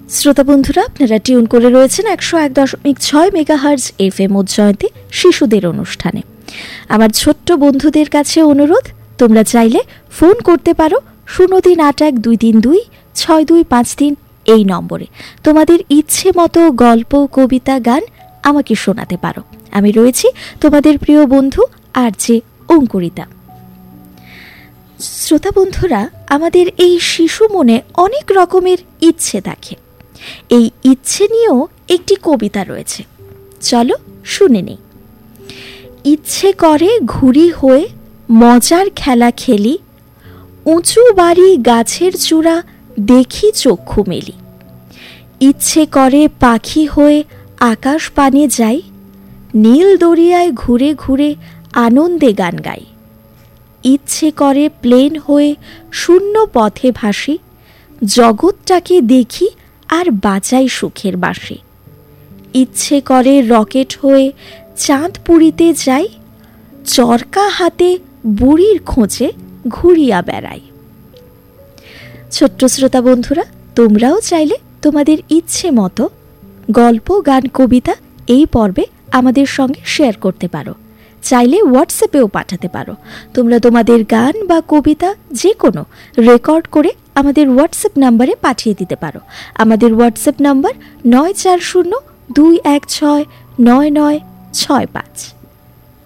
শ্রোতা বন্ধুরা, আপনারা টিউন করে রয়েছেন 101.6 মেগাহার্জ FM উজ্জয়ন্তী শিশুদের অনুষ্ঠানে। আমার ছোট্ট বন্ধুদের কাছে অনুরোধ, তোমরা চাইলে ফোন করতে পারো 0381-232-6253 এই নম্বরে। তোমাদের ইচ্ছে মতো গল্প, কবিতা, গান আমাকে শোনাতে পারো। আমি রয়েছি তোমাদের প্রিয় বন্ধু RJ অঙ্কুরিতা। শ্রোতা বন্ধুরা, আমাদের এই শিশু মনে অনেক রকমের ইচ্ছে থাকে। এই ইচ্ছে নিয়েও একটি কবিতা রয়েছে, চলো শুনে নেই। ইচ্ছে করে ঘুড়ি হয়ে মজার খেলা খেলি, উঁচু বাড়ি গাছের চূড়া দেখি চক্ষু মেলি। ইচ্ছে করে পাখি হয়ে আকাশ পানে যাই, নীল দরিয়ায় ঘুরে ঘুরে আনন্দে গান গাই। ইচ্ছে করে প্লেন হয়ে শূন্য পথে ভাসি, জগৎটাকে দেখি আর বাজাই সুখের বাঁশি। ইচ্ছে করে রকেট হয়ে চাঁদ পুরীতে যাই, চরকা হাতে বুড়ির খোঁজে ঘুরিয়া বেড়াই। ছোট্ট শ্রোতা বন্ধুরা, তোমরাও চাইলে তোমাদের ইচ্ছে মতো গল্প, গান, কবিতা এই পর্বে আমাদের সঙ্গে শেয়ার করতে পারো। চাইলে হোয়াটসঅ্যাপেও পাঠাতে পারো। তোমরা তোমাদের গান বা কবিতা যে কোনো রেকর্ড করে আমাদের হোয়াটসঅ্যাপ নাম্বারে পাঠিয়ে দিতে পারো। আমাদের হোয়াটসঅ্যাপ নাম্বার 9402169965।